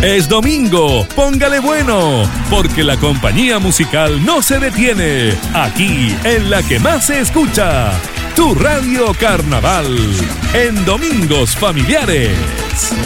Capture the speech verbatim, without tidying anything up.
Es domingo, póngale bueno, porque la compañía musical no se detiene. Aquí, en la que más se escucha, tu Radio Carnaval, en Domingos Familiares.